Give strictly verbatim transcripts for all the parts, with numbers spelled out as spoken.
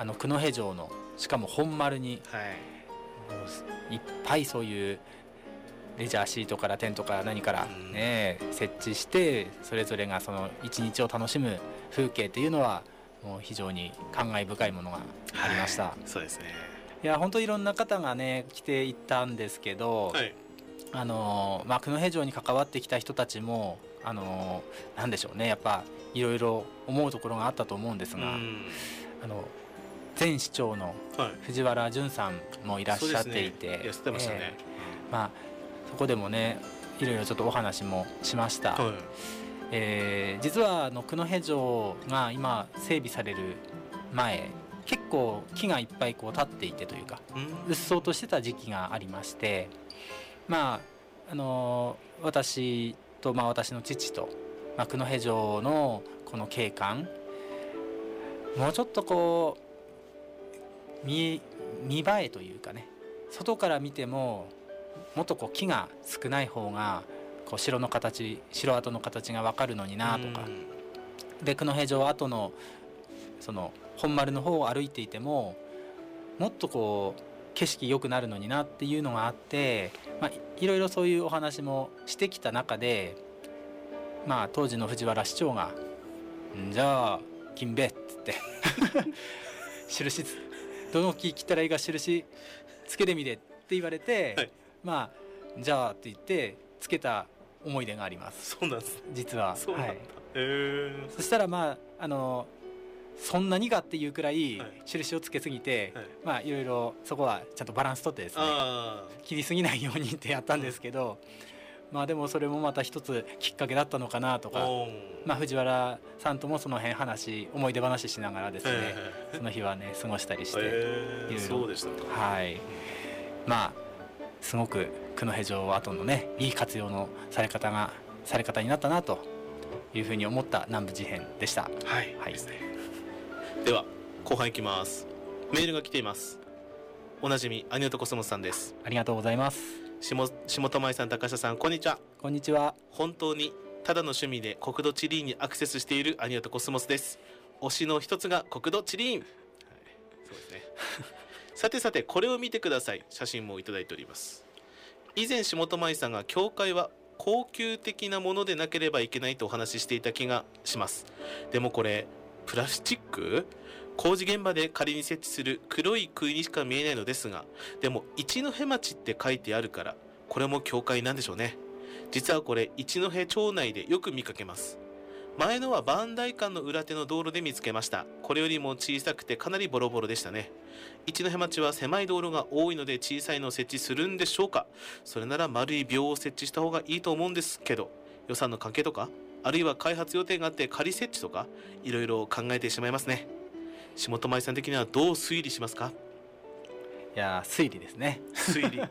あの九戸城のしかも本丸に、 はい、 もういっぱいそういうレジャーシートからテントから何からね、うん、設置してそれぞれがその一日を楽しむ風景っていうのはもう非常に感慨深いものがありました、はい、 そうですね。 いや本当いろんな方がね来ていったんですけど、はい、あのまあ、九戸城に関わってきた人たちもあのなんでしょうね、やっぱいろいろ思うところがあったと思うんですが、あの前市長の藤原淳さんもいらっしゃっていて、まあそこでもねいろいろちょっとお話もしました、はい、えー、実はあの九戸城が今整備される前結構木がいっぱいこう立っていてというか、うっそうとしてた時期がありまして、まああのー、私と、まあ、私の父と、まあ、九戸城のこの景観もうちょっとこう 見, 見栄えというかね、外から見てももっとこう木が少ない方がこう城の形城跡の形が分かるのになとか、で九戸城跡のその本丸の方を歩いていてももっとこう景色良くなるのになっていうのがあって、まあ、いろいろそういうお話もしてきた中で、まあ、当時の藤原市長がんじゃあ金兵衛っつって印どの木切ったらいいか印つけてみてって言われて、はい、まあじゃあって言ってつけた思い出があります。 そうなんです、 実は。 そうなんだ、はい、へそしたらまああのそんなにかっていうくらい印をつけすぎて、はい、まあいろいろそこはちゃんとバランスとってですね、切りすぎないようにってやったんですけど、うん、まあでもそれもまた一つきっかけだったのかなとか、まあ藤原さんともその辺話思い出話しながらですね、その日はね過ごしたりして、いろいろそうでしたか。 はい、まあすごく九戸城跡のねいい活用のされ方がされ方になったなというふうに思った南部事変でした。 はい、はい、ですね。では後半いきます。メールが来ています。おなじみアニオトコスモスさんです。 ありがとうございます。 下下戸舞さん、高下さん、こんにちは。 こんにちは。 本当にただの趣味で国土地理院にアクセスしているアニオトコスモスです。推しの一つが国土地理院、はい、そうですねさてさてこれを見てください。写真もいただいております。以前下戸舞さんが教会は高級的なものでなければいけないとお話ししていた気がします。でもこれプラスチック？工事現場で仮に設置する黒い杭にしか見えないのですが、でも一戸町って書いてあるからこれも教会なんでしょうね。実はこれ一戸町内でよく見かけます。前のは磐梯間の裏手の道路で見つけました。これよりも小さくてかなりボロボロでしたね。一戸町は狭い道路が多いので小さいのを設置するんでしょうか。それなら丸い廟を設置した方がいいと思うんですけど、予算の関係とかあるいは開発予定があって仮設置とかいろいろ考えてしまいますね。下戸舞さん的にはどう推理しますか？ いや推理ですね。 推理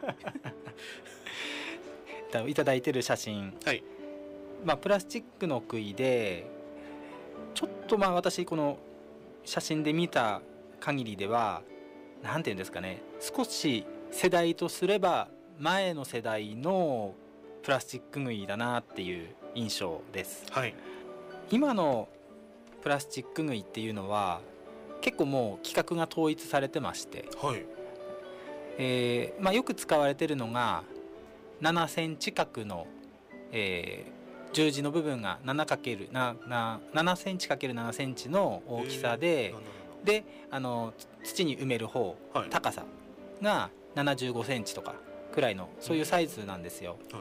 いただいてる写真、 はい、 まあ、プラスチックの杭でちょっとまあ私この写真で見た限りではなんていうんですかね、少し世代とすれば前の世代のプラスチック杭だなっていう印象です、 はい、 今のプラスチック杭っていうのは結構もう規格が統一されてまして、 はい、 えーまあ、よく使われてるのがななセンチ角の、えー、十字の部分が ななかけるなな ななセンチ ×なな センチの大きさで、であの土に埋める方、はい、高さがななじゅうごセンチとかくらいのそういうサイズなんですよ、はい、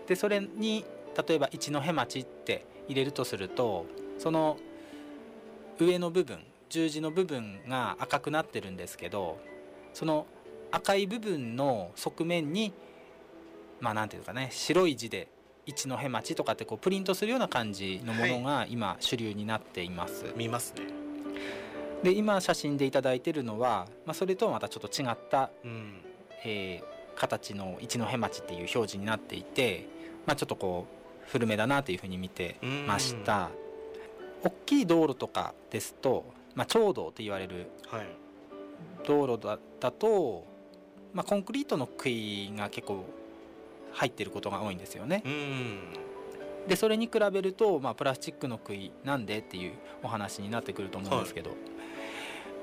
でそれに例えば一戸町って入れるとするとその上の部分十字の部分が赤くなってるんですけど、その赤い部分の側面にまあなんていうかね、白い字で一戸町とかってこうプリントするような感じのものが今主流になっています、 はい、見ますね。 で今写真でいただいてるのは、まあ、それとはまたちょっと違った、うんえー、形の一戸町っていう表示になっていて、まあ、ちょっとこう古めだなというふうに見てました。大きい道路とかですと、まあ、町道と言われる道路 だ, だと、まあ、コンクリートの杭が結構入ってることが多いんですよね。うんでそれに比べると、まあ、プラスチックの杭なんでっていうお話になってくると思うんですけど、はい、